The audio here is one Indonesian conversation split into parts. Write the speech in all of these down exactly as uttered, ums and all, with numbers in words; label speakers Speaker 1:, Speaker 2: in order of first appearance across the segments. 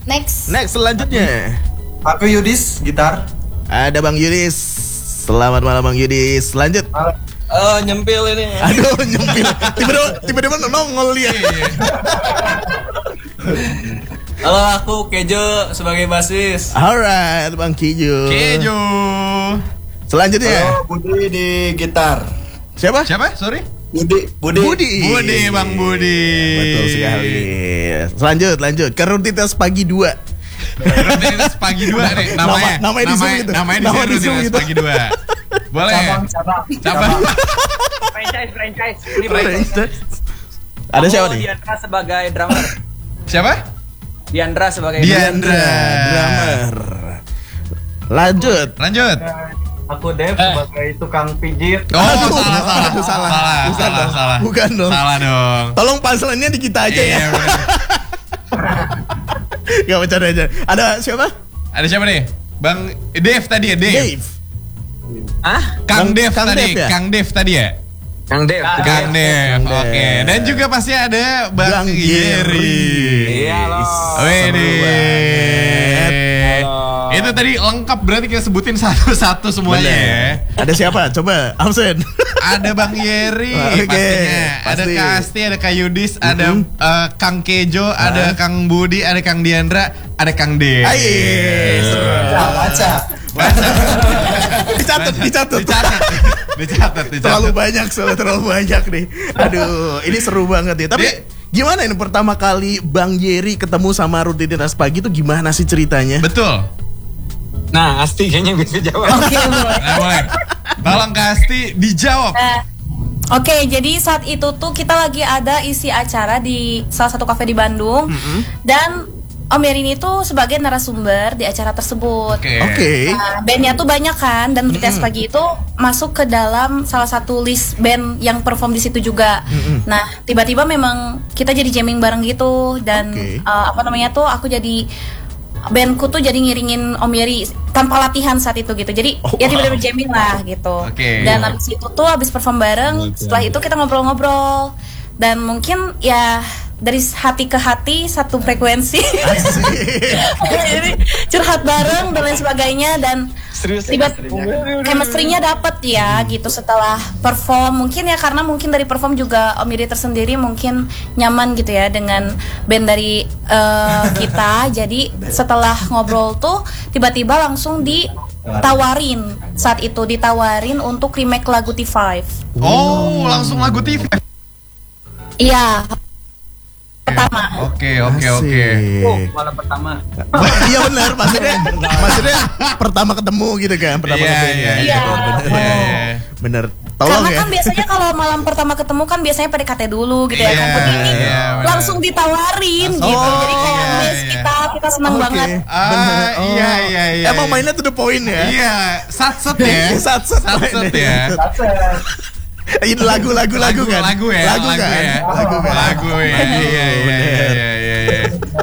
Speaker 1: next.
Speaker 2: Next selanjutnya.
Speaker 3: Aku Yudis, gitar.
Speaker 2: Ada Bang Yudis. Selamat malam Bang Yudis. Lanjut.
Speaker 4: Oh, nyempil ini.
Speaker 2: Aduh, nyempil. Tiba-tiba tiba-tiba nongol dia.
Speaker 4: Halo, aku Kejo sebagai basis.
Speaker 2: Alright, Bang Kijo.
Speaker 5: Kejo.
Speaker 2: Selanjutnya.
Speaker 3: Halo, Budi di gitar.
Speaker 2: Siapa?
Speaker 5: Siapa? Sorry.
Speaker 3: Budi, Budi.
Speaker 2: Budi.
Speaker 5: Budi, Bang Budi.
Speaker 2: Betul sekali. Lanjut, lanjut. Ke rutinitas pagi dua.
Speaker 5: Rutinitas pagi dua nih namanya.
Speaker 2: Nama, namanya di Zoom gitu.
Speaker 5: Namanya di
Speaker 2: Nama
Speaker 5: sini
Speaker 2: di Zoom
Speaker 5: rutinitas
Speaker 2: gitu.
Speaker 5: pagi dua. Boleh.
Speaker 3: Cabang, cabang.
Speaker 5: Cabang.
Speaker 6: Franchise, franchise. Ini franchise.
Speaker 2: Ada siapa
Speaker 6: Aku
Speaker 2: nih?
Speaker 6: Diandra sebagai drummer.
Speaker 5: Siapa?
Speaker 6: Diandra sebagai
Speaker 5: Diandra.
Speaker 2: Drummer. Lanjut.
Speaker 5: Lanjut.
Speaker 3: Aku Dev sebagai tukang pijit.
Speaker 5: Oh,
Speaker 2: Aduh,
Speaker 5: salah, salah,
Speaker 2: aduh, salah.
Speaker 5: salah,
Speaker 2: Bukan
Speaker 5: salah,
Speaker 2: dong.
Speaker 5: salah.
Speaker 2: Bukan dong.
Speaker 5: Salah dong.
Speaker 2: Tolong punchline-nya di kita aja
Speaker 5: Iya,
Speaker 2: ya.
Speaker 5: bener.
Speaker 2: Gak bercanda aja. Ada siapa?
Speaker 5: Ada siapa nih? Bang Dev tadi ya, Dev.
Speaker 2: Dave.
Speaker 6: Hah?
Speaker 5: Kang
Speaker 2: Bang-
Speaker 5: Dev
Speaker 2: Kang
Speaker 5: tadi,
Speaker 2: Dev ya?
Speaker 5: Kang Dev tadi ya?
Speaker 6: Kang Dev.
Speaker 5: Kang Dev.
Speaker 2: Kang Dev.
Speaker 5: Oke. Dan juga pasti ada Bang,
Speaker 2: Bang
Speaker 5: Geri.
Speaker 6: Iya loh.
Speaker 5: Wede.
Speaker 6: Halo.
Speaker 5: Itu tadi lengkap berarti kita sebutin satu-satu semuanya ya.
Speaker 2: Bener. Ada siapa? Coba absen.
Speaker 5: Ada Bang Yeri
Speaker 2: Oke,
Speaker 5: pastinya. Ada
Speaker 2: pasti.
Speaker 5: Kak Asti, ada Kak Yudis, ada eh, Kang Kejo, ada Kang Budi, ada Kang Diandra, ada Kang Dev.
Speaker 2: Ayo.
Speaker 3: Baca, baca.
Speaker 2: Dicatat, dicatat.
Speaker 5: Dicatat. Dicatat, dicatat.
Speaker 2: Terlalu banyak, soalnya terlalu banyak nih. Aduh, ini seru banget ya. Tapi
Speaker 5: Dia-
Speaker 2: gimana ini pertama kali Bang Yeri ketemu sama rutinitas pagi itu gimana sih ceritanya?
Speaker 5: Betul.
Speaker 6: Nah, Asti kayaknya bisa jawab.
Speaker 1: Oke, boleh.
Speaker 5: Nah, boleh. Tolong Kak Asti dijawab.
Speaker 1: Nah, Oke, jadi saat itu tuh kita lagi ada isi acara di salah satu kafe di Bandung, dan Om Yeri ini tuh sebagai narasumber di acara tersebut.
Speaker 5: Oke.
Speaker 2: Oke.
Speaker 1: Nah, bandnya tuh banyak kan, dan Rutinitas Pagi itu masuk ke dalam salah satu list band yang perform di situ juga. Nah, tiba-tiba memang kita jadi jamming bareng gitu, dan
Speaker 2: Oke.
Speaker 1: uh, apa namanya tuh aku jadi bandku tuh jadi ngiringin Om Yeri tanpa latihan saat itu gitu. Jadi
Speaker 2: Oh,
Speaker 1: ya tiba-tiba
Speaker 2: wow.
Speaker 1: jamming lah gitu.
Speaker 5: Oke.
Speaker 1: Dan habis itu tuh habis perform bareng, setelah itu kita ngobrol-ngobrol, dan mungkin ya dari hati ke hati satu frekuensi. Jadi curhat bareng dan lain sebagainya, dan
Speaker 6: Serius
Speaker 1: tiba chemistry-nya dapet ya gitu setelah perform. Mungkin ya karena mungkin dari perform juga Om Yeri tersendiri mungkin nyaman gitu ya dengan band dari eh, kita. Jadi setelah ngobrol tuh tiba-tiba langsung ditawarin, saat itu ditawarin untuk remake lagu T lima.
Speaker 5: Oh, langsung lagu T V.
Speaker 1: Iya, pertama.
Speaker 5: Oke, oke, oke.
Speaker 6: Oh, malam pertama.
Speaker 2: Iya benar, maksudnya maksudnya pertama ketemu gitu kan, pertama
Speaker 5: Iya,
Speaker 2: ketemu.
Speaker 5: iya,
Speaker 1: iya.
Speaker 2: Bener.
Speaker 5: Iya.
Speaker 2: Bener. Tolong
Speaker 1: Karena
Speaker 2: ya.
Speaker 1: kan biasanya kalau malam pertama ketemu kan biasanya P D K T dulu gitu ya.
Speaker 5: Iya,
Speaker 1: Kan ini
Speaker 5: iya, benar.
Speaker 1: langsung ditawarin
Speaker 5: Langsung.
Speaker 1: gitu. Jadi kayak
Speaker 5: Oh,
Speaker 1: miss
Speaker 5: iya.
Speaker 1: kita, kita senang
Speaker 2: Oke.
Speaker 1: banget.
Speaker 5: Ah,
Speaker 2: Bener. Oh.
Speaker 5: iya, iya, iya.
Speaker 2: Emang mainnya to the point ya.
Speaker 5: Iya, sat-set ya.
Speaker 2: Sat-set
Speaker 5: Sat-set ya.
Speaker 2: Ini lagu-lagu lagu kan.
Speaker 5: Lagu ya,
Speaker 2: Lagu kan.
Speaker 5: ya.
Speaker 2: Lagu kan.
Speaker 5: Lagu ya.
Speaker 2: Aduh,
Speaker 5: Iya, iya, iya,
Speaker 2: bener.
Speaker 5: iya, iya, iya.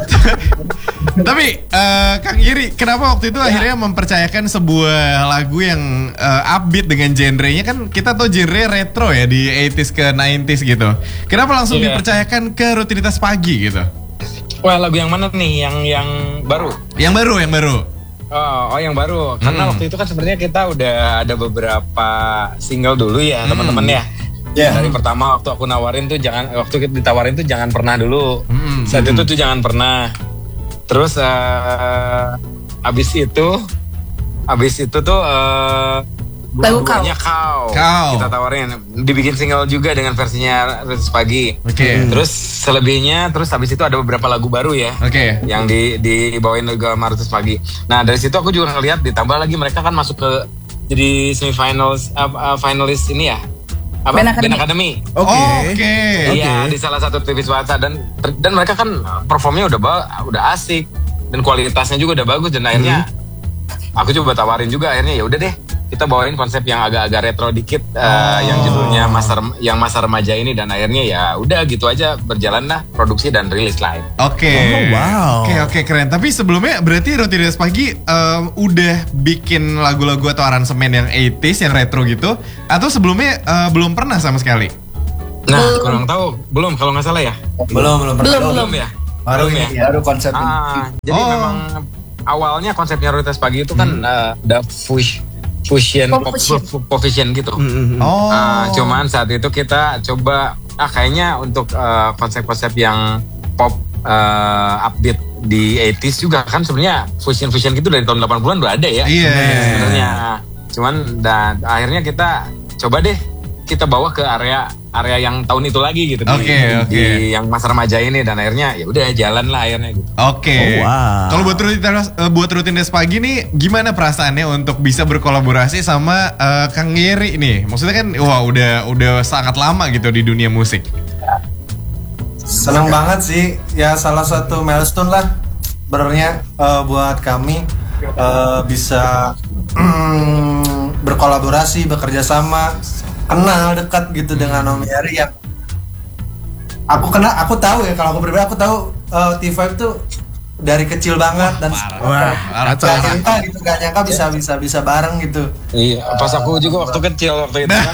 Speaker 5: Tapi eh, Kang Iri, kenapa waktu itu akhirnya mempercayakan sebuah lagu yang eh, upbeat dengan genrenya, kan kita tahu genre retro ya di delapan puluh ke sembilan puluh gitu. Kenapa langsung
Speaker 6: Iya.
Speaker 5: dipercayakan ke Rutinitas Pagi gitu?
Speaker 6: Wah, lagu yang mana nih? Yang yang baru?
Speaker 5: Yang baru, yang baru.
Speaker 6: Oh, oh yang baru. Karena
Speaker 5: Hmm.
Speaker 6: waktu itu kan sebenarnya kita udah ada beberapa single dulu ya,
Speaker 5: Hmm.
Speaker 6: teman-teman ya.
Speaker 3: Ya.
Speaker 6: Dari pertama waktu aku nawarin tuh jangan, waktu kita ditawarin tuh jangan pernah dulu.
Speaker 5: Hmm.
Speaker 6: Saat itu tuh jangan pernah. Terus eh abis itu, abis itu tuh eh
Speaker 1: Lagu Kau.
Speaker 6: dua-duanya kau.
Speaker 5: Kau.
Speaker 6: Kita tawarin, dibikin single juga dengan versinya Rutinitas Pagi.
Speaker 5: Oke.
Speaker 6: Terus selebihnya, terus habis itu ada beberapa lagu baru ya.
Speaker 5: Oke.
Speaker 6: Yang di dibawain juga sama Rutinitas Pagi. Nah dari situ aku juga ngeliat, ditambah lagi mereka kan masuk ke jadi semifinals, uh, uh, finalis ini ya, apa?
Speaker 1: Band Academy.
Speaker 6: Academy.
Speaker 2: Oke.
Speaker 5: Oke.
Speaker 6: Iya, di salah satu T V swasta, dan dan mereka kan performnya udah ba- udah asik dan kualitasnya juga udah bagus, dan akhirnya aku coba tawarin juga, akhirnya ya udah deh kita bawain konsep yang agak-agak retro dikit, uh, yang judulnya masa Rem- yang masa remaja ini, dan akhirnya ya udah gitu aja berjalan lah produksi dan rilis live.
Speaker 5: Oke.
Speaker 2: Oh, wow.
Speaker 5: Oke, oke, keren. Tapi sebelumnya berarti Rutinitas Pagi em, udah bikin lagu-lagu atau aransemen yang delapan puluh yang retro gitu, atau sebelumnya eh, belum pernah sama sekali?
Speaker 6: Nah, kurang tahu, belum kalau nggak salah ya.
Speaker 3: Belum, belum pernah.
Speaker 1: Belum, belum.
Speaker 6: ya.
Speaker 3: Baru
Speaker 6: Belum
Speaker 3: ini
Speaker 6: ya?
Speaker 3: baru konsep ini.
Speaker 6: Ah, jadi
Speaker 5: Oh.
Speaker 6: memang awalnya konsepnya Rutinitas Pagi itu kan uh, ada fush, fusion,
Speaker 1: Pop
Speaker 6: pop,
Speaker 1: fusion.
Speaker 6: pop, pop fusion gitu.
Speaker 2: Mm-mm.
Speaker 5: Oh.
Speaker 6: Ah, cuman saat itu kita coba, ah kayaknya untuk uh, konsep-konsep yang pop uh, upbeat di delapan puluh juga kan sebenarnya fusion-fusion gitu dari tahun delapan puluhan udah ada ya.
Speaker 5: Iya.
Speaker 6: Sebenarnya. Cuman dan akhirnya kita coba deh kita bawa ke area area yang tahun itu lagi gitu di-
Speaker 5: Oke, oke.
Speaker 6: di yang masa remaja ini dan akhirnya ya udah jalan lah akhirnya gitu.
Speaker 5: Oke.
Speaker 2: Oh, wow.
Speaker 5: Kalau buat rutinitas eh, buat rutinitas pagi nih gimana perasaannya untuk bisa berkolaborasi sama eh, Kang Yeri nih? Maksudnya kan wah udah udah sangat lama gitu di dunia musik.
Speaker 3: Senang banget sih, ya salah satu milestone lah sebenarnya eh, buat kami eh, bisa mm, berkolaborasi, bekerja sama, kenal dekat gitu dengan Om Yeri yang aku kenal, aku tahu ya kalau aku pribadi aku tahu eh, T lima tuh dari kecil banget dan
Speaker 2: Wah,
Speaker 3: gak
Speaker 2: kacau.
Speaker 3: nyangka gitu, gak nyangka bisa bisa bisa bareng gitu.
Speaker 6: Iya, pas aku juga waktu kecil waktu itu kan.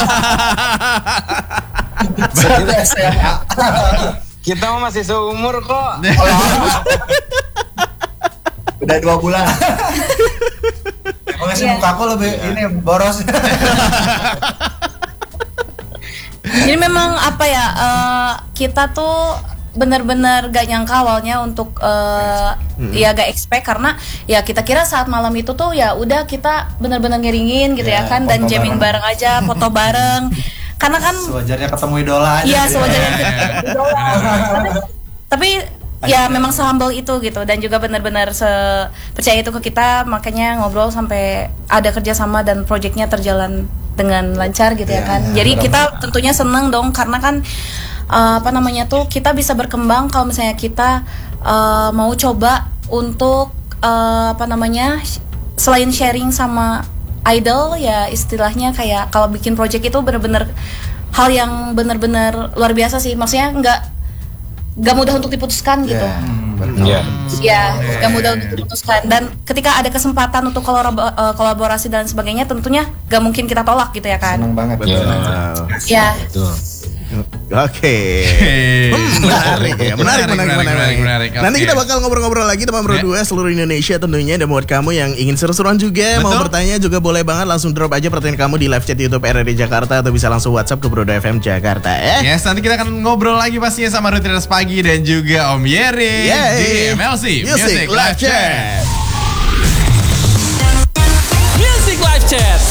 Speaker 3: Satu S M A.
Speaker 6: Kita mah masih seumur kok.
Speaker 3: Udah dua bulan. Emang sih
Speaker 1: Iya.
Speaker 3: muka aku lebih ini boros.
Speaker 1: Jadi memang apa ya, eh, kita tuh benar-benar gak nyangka awalnya untuk eh, ya gak expect karena ya kita kira saat malam itu tuh ya udah kita benar-benar ngiringin gitu ya,
Speaker 3: Ya,
Speaker 1: kan dan
Speaker 3: foto
Speaker 1: jamming
Speaker 3: bareng.
Speaker 1: bareng aja, foto bareng. Karena kan
Speaker 3: Sewajarnya ketemu idola aja.
Speaker 1: iya
Speaker 3: gitu.
Speaker 1: sewajarnya kita idola. Tapi, tapi ya memang se-humble itu gitu dan juga benar-benar se percaya itu ke kita, makanya ngobrol sampai ada kerjasama dan proyeknya terjalan dengan lancar gitu ya
Speaker 3: Iya,
Speaker 1: kan.
Speaker 3: iya,
Speaker 1: Jadi
Speaker 3: benar.
Speaker 1: kita tentunya seneng dong karena kan uh, apa namanya tuh kita bisa berkembang kalau misalnya kita uh, mau coba untuk uh, apa namanya selain sharing sama idol ya istilahnya kayak kalau bikin project itu bener-bener hal yang bener-bener luar biasa sih, maksudnya nggak nggak mudah untuk diputuskan gitu.
Speaker 6: Iya.
Speaker 1: Ya, gak mudah untuk diputuskan dan ketika ada kesempatan untuk kolorabo- eh, kolaborasi dan sebagainya tentunya gak mungkin kita tolak gitu ya kan.
Speaker 3: Senang banget.
Speaker 6: Iya.
Speaker 1: Ya,
Speaker 2: Oke. Hmm, menarik ya, menarik, menarik, menarik,
Speaker 5: menarik.
Speaker 2: Nanti
Speaker 5: Oke.
Speaker 2: kita bakal ngobrol-ngobrol lagi teman berdua seluruh Indonesia tentunya. Dan buat kamu yang ingin seru-seruan juga, mau
Speaker 5: Betul.
Speaker 2: bertanya juga boleh banget langsung drop aja pertanyaan kamu di live chat YouTube R R D Jakarta atau bisa langsung WhatsApp ke Brodo F M Jakarta ya.
Speaker 5: Yes, nanti kita akan ngobrol lagi pastinya sama Rutinitas Pagi dan juga Om Yeri
Speaker 2: Yeay.
Speaker 5: di M L C
Speaker 2: Music Live Chat.
Speaker 7: Music Live Chat.